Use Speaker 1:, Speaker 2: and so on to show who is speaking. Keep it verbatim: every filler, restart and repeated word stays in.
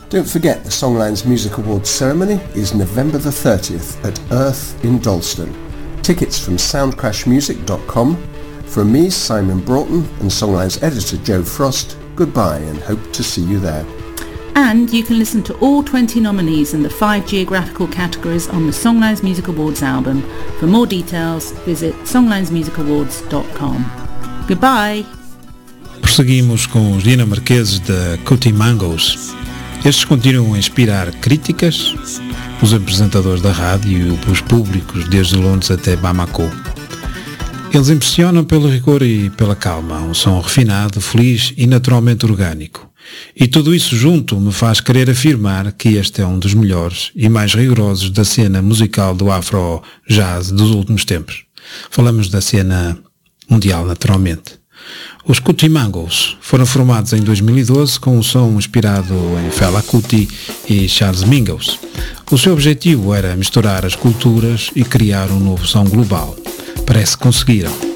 Speaker 1: Don't forget the Songlines Music Awards ceremony is November the thirtieth at Earth in Dalston. Tickets from soundcrash music dot com. From me, Simon Broughton, and Songlines editor Joe Frost, goodbye and hope to see you there.
Speaker 2: And you can listen to all twenty nominees in the five geographical categories on the Songlines Music Awards album. For more details, visit songlines music awards dot com. Goodbye!
Speaker 3: Prosseguimos com os dinamarqueses da Cootie-Mangos. Estes continuam a inspirar críticas, os apresentadores da rádio e os públicos desde Londres até Bamako. Eles impressionam pelo rigor e pela calma, um som refinado, feliz e naturalmente orgânico. E tudo isso junto me faz querer afirmar que este é um dos melhores e mais rigorosos da cena musical do Afro-Jazz dos últimos tempos. Falamos da cena mundial, naturalmente. Os Cootie-Mangos foram formados em dois mil e doze com um som inspirado em Fela Kuti e Charles Mingus. O seu objetivo era misturar as culturas e criar um novo som global. Parece que conseguiram.